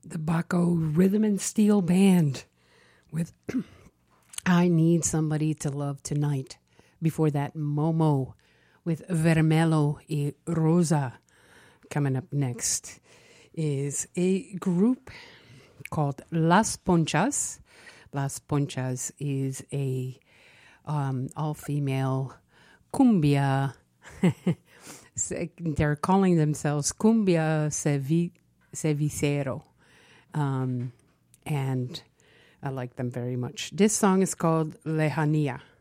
the Baco Rhythm and Steel Band with I Need Somebody to Love Tonight. Before that, Momo with Vermelho y Rosa. Coming up next is a group called Las Ponchas. Las Ponchas is a all-female cumbia. They're calling themselves Cumbia Cevichero. And I like them very much. This song is called Lejania.